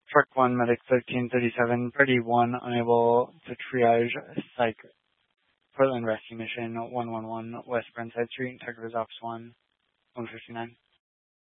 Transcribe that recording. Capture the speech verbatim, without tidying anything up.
Truck one, Medic thirteen thirty-seven, Party one, unable to triage Psych Portland Rescue Mission one one one West Burnside Street, Tucker's Ops one, one fifty-nine.